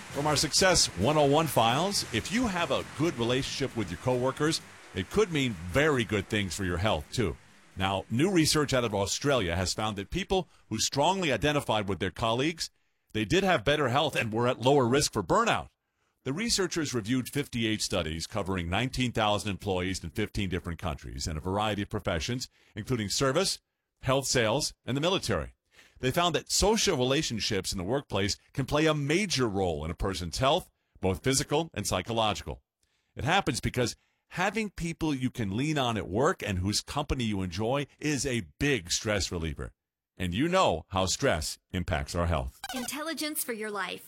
From our Success 101 files, if you have a good relationship with your coworkers, it could mean very good things for your health, too. Now, new research out of Australia has found that people who strongly identified with their colleagues, they did have better health and were at lower risk for burnout. The researchers reviewed 58 studies covering 19,000 employees in 15 different countries and a variety of professions, including service, health sales, and the military. They found that social relationships in the workplace can play a major role in a person's health, both physical and psychological. It happens because having people you can lean on at work and whose company you enjoy is a big stress reliever. And you know how stress impacts our health. Intelligence for your life.